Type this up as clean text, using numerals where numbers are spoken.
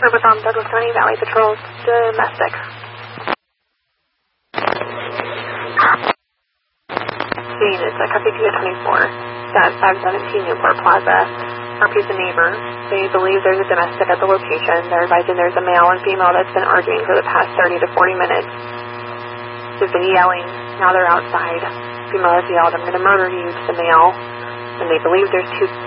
From Douglas County Valley Patrol, domestic. It's a copy 224. That's 517 Newport Plaza. RP's a neighbor. They believe there's a domestic at the location. They're advising there's a male and female that's been arguing for the past 30 to 40 minutes. They've been yelling. Now they're outside. Female has yelled, "I'm going to murder you," to the male. And they believe there's two